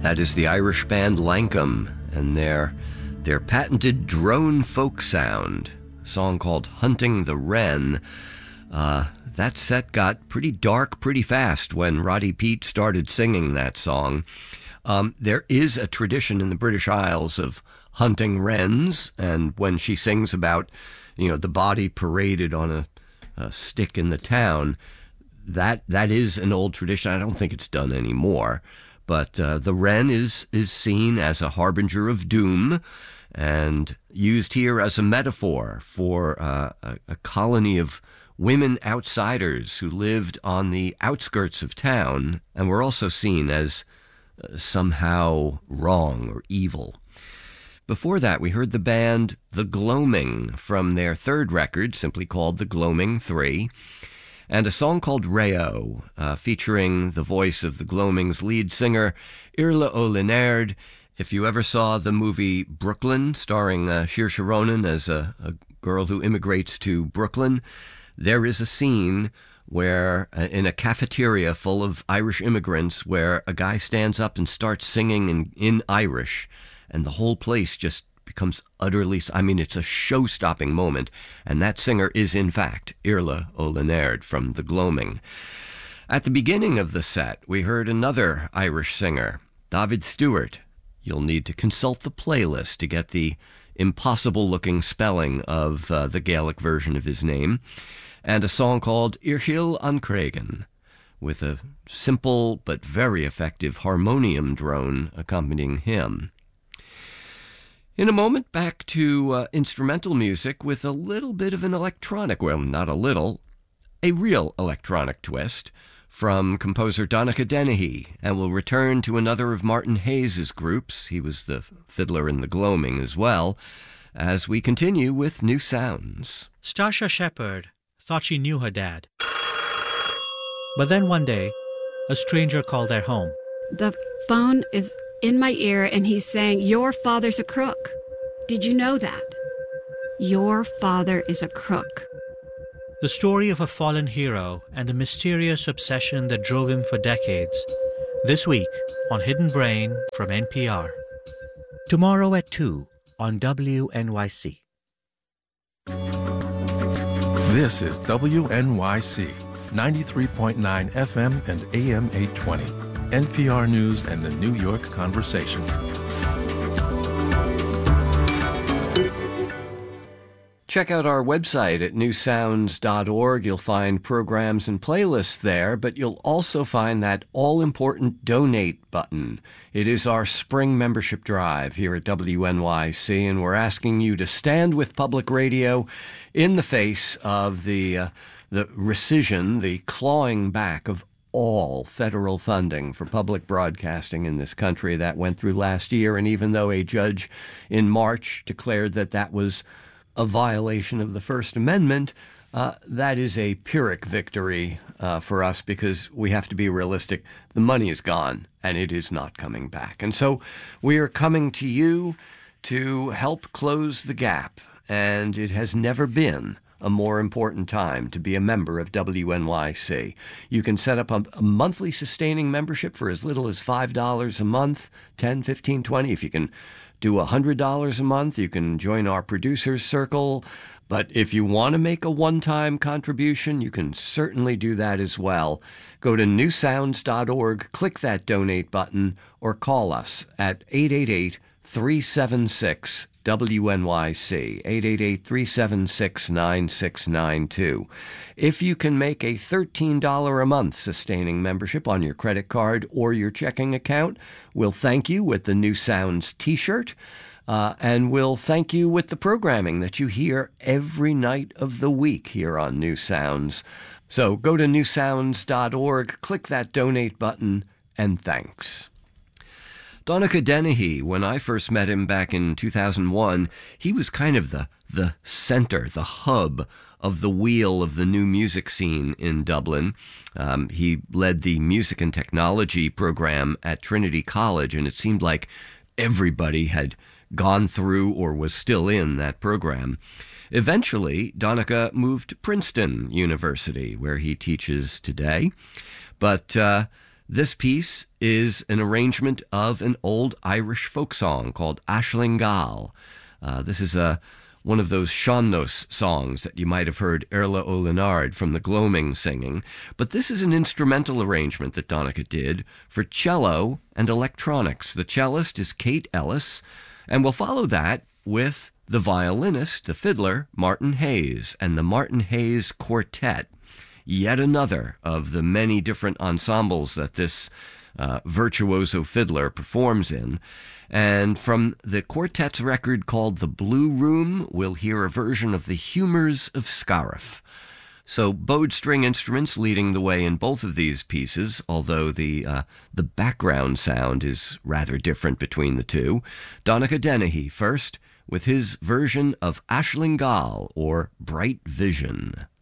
That is the Irish band Lankum and their patented drone folk sound, a song called Hunting the Wren. That set got pretty dark pretty fast when Roddy Peete started singing that song. There is a tradition in the British Isles of hunting wrens, and when she sings about, the body paraded on a stick in the town, that is an old tradition. I don't think it's done anymore. But the wren is seen as a harbinger of doom and used here as a metaphor for a colony of women outsiders who lived on the outskirts of town and were also seen as somehow wrong or evil. Before that, we heard the band The Gloaming from their third record, simply called The Gloaming 3. And a song called Rayo, featuring the voice of the Gloaming's lead singer, Iarla Ó Lionaird. If you ever saw the movie Brooklyn, starring Saoirse Ronan as a girl who immigrates to Brooklyn, there is a scene where, in a cafeteria full of Irish immigrants, where a guy stands up and starts singing in Irish, and the whole place just becomes utterly, it's a show-stopping moment, and that singer is, in fact, Iarla Ó Lionaird from The Gloaming. At the beginning of the set, we heard another Irish singer, David Stewart. You'll need to consult the playlist to get the impossible-looking spelling of the Gaelic version of his name, and a song called Iarthil an Creagán, with a simple but very effective harmonium drone accompanying him. In a moment, back to instrumental music with a little bit of an electronic, well, not a little, a real electronic twist from composer Donnacha Dennehy, and we'll return to another of Martin Hayes' groups. He was the fiddler in The Gloaming as well, as we continue with New Sounds. Starsha Shepherd thought she knew her dad. But then one day, a stranger called their home. The phone is in my ear, and he's saying, "Your father's a crook. Did you know that? Your father is a crook." The story of a fallen hero and the mysterious obsession that drove him for decades. This week on Hidden Brain from NPR. Tomorrow at 2 on WNYC. This is WNYC, 93.9 FM and AM 820. NPR News and the New York Conversation. Check out our website at newsounds.org. You'll find programs and playlists there, but you'll also find that all-important donate button. It is our spring membership drive here at WNYC, and we're asking you to stand with public radio in the face of the rescission, the clawing back of all federal funding for public broadcasting in this country. That went through last year, and even though a judge in March declared that was a violation of the First Amendment, that is a Pyrrhic victory for us, because we have to be realistic. The money is gone, and it is not coming back. And so we are coming to you to help close the gap, and it has never been a more important time to be a member of WNYC. You can set up a monthly sustaining membership for as little as $5 a month, $10, $15, $20. If you can do $100 a month, you can join our producers circle. But if you want to make a one-time contribution, you can certainly do that as well. Go to newsounds.org, click that donate button, or call us at 888-376 WNYC, 888-376-9692. If you can make a $13 a month sustaining membership on your credit card or your checking account, we'll thank you with the New Sounds t-shirt, and we'll thank you with the programming that you hear every night of the week here on New Sounds. So go to newsounds.org, click that donate button, and thanks. Donnacha Dennehy, when I first met him back in 2001, he was kind of the center, the hub of the wheel of the new music scene in Dublin. He led the music and technology program at Trinity College, and it seemed like everybody had gone through or was still in that program. Eventually, Donnacha moved to Princeton University, where he teaches today. But This piece is an arrangement of an old Irish folk song called Aisling Gall. This is one of those sean-nós songs that you might have heard Erla O'Leonard from the Gloaming singing, but this is an instrumental arrangement that Donnacha did for cello and electronics. The cellist is Kate Ellis, and we'll follow that with the violinist, the fiddler, Martin Hayes, and the Martin Hayes Quartet, yet another of the many different ensembles that this virtuoso fiddler performs in. And from the quartet's record called The Blue Room, we'll hear a version of the Humours of Scariff. So bowed string instruments leading the way in both of these pieces, although the background sound is rather different between the two. Donnacha Dennehy first, with his version of Aisling Gall, or Bright Vision.